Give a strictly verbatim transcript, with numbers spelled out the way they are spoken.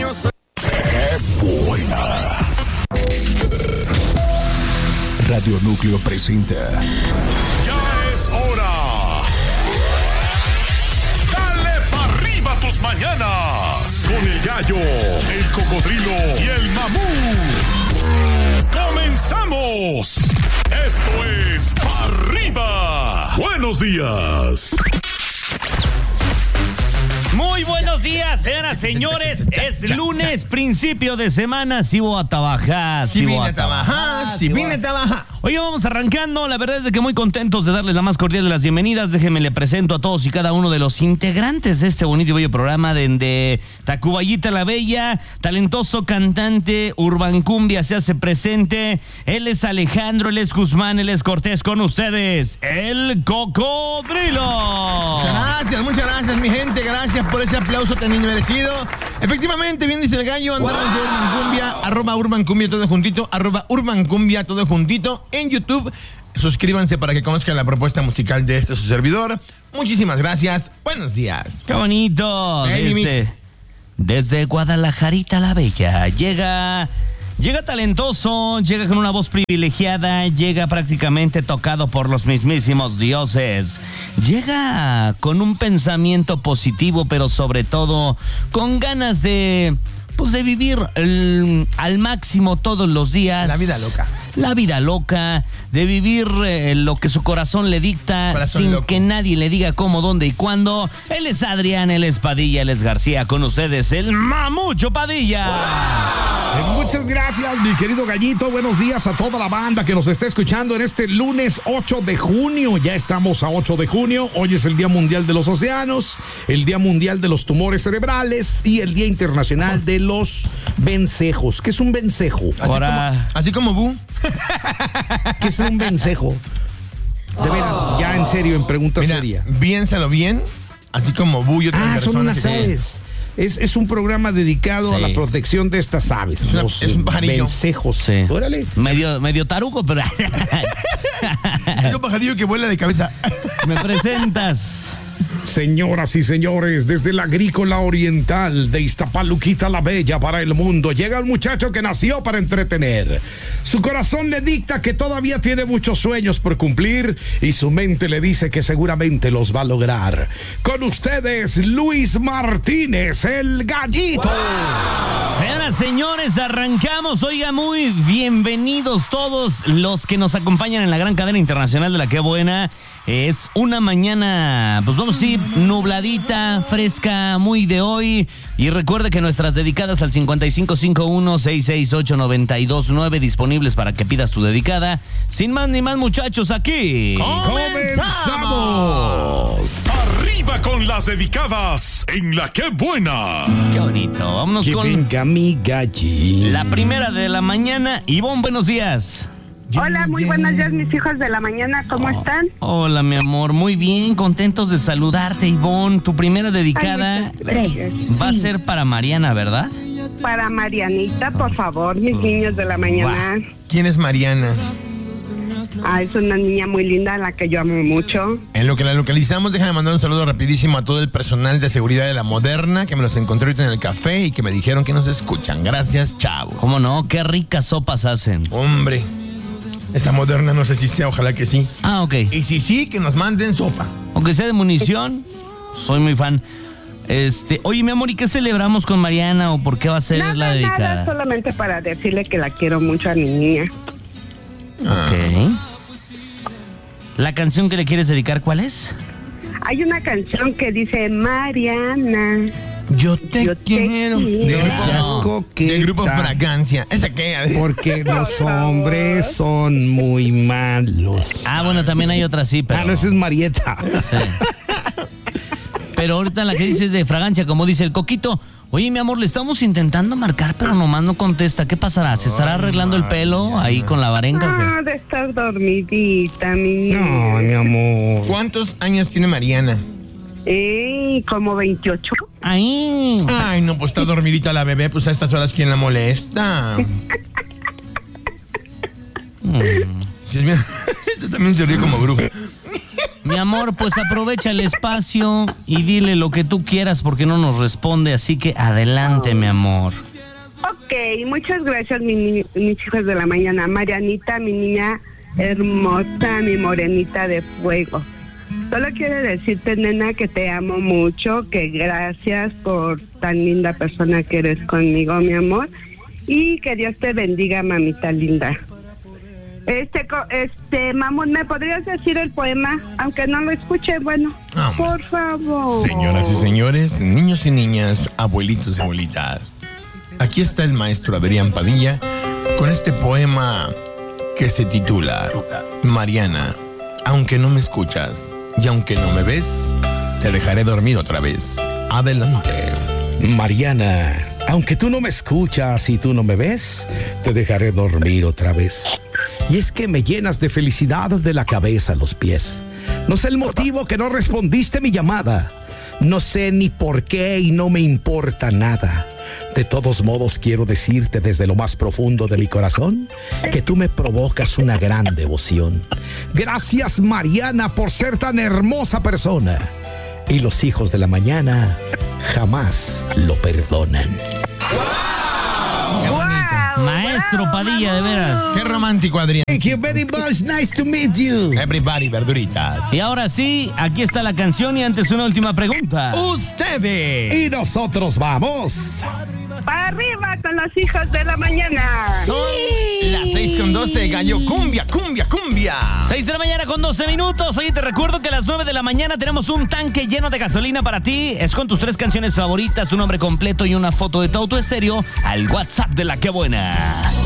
años. ¡Qué buena! Radio Núcleo presenta. ¡Ya es hora! ¡Dale pa' arriba tus mañanas! Con el gallo, el cocodrilo y el mamú. ¡Comenzamos! Esto es Pa' Arriba. ¡Buenos días! Muy buenos días, señoras, señores. Es lunes, principio de semana. Si voy a trabajar, Si si vine voy a trabajar, si vine a trabajar. Hoy vamos arrancando. La verdad es de que muy contentos de darles la más cordial de las bienvenidas. Déjenme le presento a todos y cada uno de los integrantes de este bonito y bello programa de Tacubayita la Bella, talentoso cantante Urban Cumbia se hace presente. Él es Alejandro, él es Guzmán, él es Cortés. Con ustedes, el Cocodrilo. Muchas gracias, muchas gracias, mi gente. Gracias por ese aplauso tan inmerecido. Efectivamente, bien dice el gallo, andamos de Urban Cumbia, arroba Urban Cumbia todo juntito, arroba Urban Cumbia todo juntito en YouTube. Suscríbanse para que conozcan la propuesta musical de este su servidor. Muchísimas gracias. Buenos días. Qué bonito. Hey, Desde, desde Guadalajarita la Bella llega, llega talentoso, llega con una voz privilegiada, llega prácticamente tocado por los mismísimos dioses. Llega con un pensamiento positivo, pero sobre todo con ganas de, pues, de vivir el, al máximo todos los días. La vida loca. La vida loca, de vivir eh, lo que su corazón le dicta, Corazón sin loco. que nadie le diga cómo, dónde y cuándo. Él es Adrián, él es Padilla, él es García. Con ustedes, el Mamucho Padilla. Eh, Muchas gracias, mi querido Gallito. Buenos días a toda la banda que nos está escuchando en este lunes ocho de junio. Ya estamos a ocho de junio. Hoy es el Día Mundial de los Océanos, el Día Mundial de los Tumores Cerebrales y el Día Internacional de los Vencejos. ¿Qué es un vencejo? Así Ahora- como, así como Bu. ¿Qué es un vencejo? De veras, ya en serio, en pregunta Mira, seria. piénsalo bien. Así como Bu y otras Ah, son personas unas que- aves. Es, es un programa dedicado Sí. a la protección de estas aves. Es una- los es un pajarillo. vencejos. Sí. Órale. Medio, medio tarugo, pero Es un pajarillo que vuela de cabeza. me presentas. Señoras y señores, desde la agrícola oriental de Iztapaluquita la Bella para el mundo, llega un muchacho que nació para entretener. Su corazón le dicta que todavía tiene muchos sueños por cumplir y su mente le dice que seguramente los va a lograr. Con ustedes, Luis Martínez, el Gallito. Señoras, señores, arrancamos. Oiga, muy bienvenidos todos los que nos acompañan en la gran cadena internacional de La Qué Buena. Es una mañana, pues vamos a decir, nubladita, fresca, muy de hoy. Y recuerde que nuestras dedicadas al cincuenta y cinco cincuenta y uno, sesenta y ocho, noventa y dos nueve disponibles para que pidas tu dedicada. Sin más ni más, muchachos, aquí ¡Comenzamos! ¡Arriba con las dedicadas en La Qué Buena! Qué bonito. Vámonos Que con venga mi gallito. la primera de la mañana. Ivonne, buenos días. Hola, muy buenos días, mis hijos de la mañana, ¿cómo están? Hola, mi amor, muy bien, contentos de saludarte, Ivonne. Tu primera dedicada Ay, muchas gracias. va a ser para Mariana, ¿verdad? Para Marianita, por favor, mis niños de la mañana. ¿Quién es Mariana? Ah, es una niña muy linda, a la que yo amo mucho. En lo que la localizamos, déjame mandar un saludo rapidísimo a todo el personal de seguridad de la Moderna que me los encontré ahorita en el café y que me dijeron que nos escuchan. Gracias, chavo. ¿Cómo no? Qué ricas sopas hacen. Hombre, esa Moderna no sé si sea, ojalá que sí. Ah, ok. Y si sí, que nos manden sopa. Aunque sea de munición, soy muy fan. Este, oye, mi amor, ¿y qué celebramos con Mariana o por qué va a ser Nada, la nada, dedicada? solamente para decirle que la quiero mucho a mi niña. Ok. ¿La canción que le quieres dedicar cuál es? Hay una canción que dice Mariana. Yo te Yo te quiero. quiero. Del No seas grupo, coqueta. del grupo Fragancia. ¿Esa qué? Adri? Porque los Por favor. hombres son muy malos. Ah, bueno, también hay otra sí, pero... Ah, no, esa es Marieta. Sí. Pero ahorita la que dices de fragancia, como dice el Coquito. Oye, mi amor, le estamos intentando marcar, pero nomás no contesta. ¿Qué pasará? ¿Se estará arreglando el pelo ahí con la varenga o qué? Ah, de estar dormidita, mi niña. No, mi amor. ¿Cuántos años tiene Mariana? Eh, como veintiocho. Ahí. Ay, no, pues está dormidita la bebé, pues a estas horas ¿quién la molesta? Sí, mira, este también se ríe como brujo. Mi amor, pues aprovecha el espacio y dile lo que tú quieras porque no nos responde, así que adelante, mi amor. Ok, muchas gracias, mi ni- mis hijos de la mañana. Marianita, mi niña hermosa, mi morenita de fuego. Solo quiero decirte, nena, que te amo mucho, que gracias por tan linda persona que eres conmigo, mi amor, y que Dios te bendiga, mamita linda. Este, co- este, mamón, ¿me podrías decir el poema? Aunque no lo escuche, bueno, Ah, por favor. Señoras y señores, niños y niñas, abuelitos y abuelitas, aquí está el maestro Adrián Padilla con este poema que se titula Mariana, aunque no me escuchas y aunque no me ves, te dejaré dormir otra vez. Adelante. Mariana, aunque tú no me escuchas y tú no me ves, te dejaré dormir otra vez. Y es que me llenas de felicidad de la cabeza a los pies. No sé el motivo que no respondiste mi llamada. No sé ni por qué y no me importa nada. De todos modos quiero decirte desde lo más profundo de mi corazón que tú me provocas una gran devoción. Gracias, Mariana, por ser tan hermosa persona. Y los hijos de la mañana jamás lo perdonan. Qué bonito. Maestro Padilla, de veras. Qué romántico, Adrián. Thank you very much. Nice to meet you. Everybody, verduritas. Y ahora sí, aquí está la canción y antes una última pregunta. Ustedes. Y nosotros vamos. Para arriba con los hijos de la mañana. Son las seis con doce, gallo. Cumbia, cumbia, cumbia. seis de la mañana con doce minutos. Oye, te recuerdo que a las nueve de la mañana tenemos un tanque lleno de gasolina para ti. Es con tus tres canciones favoritas, tu nombre completo y una foto de tu auto estéreo al WhatsApp de La Que Buena.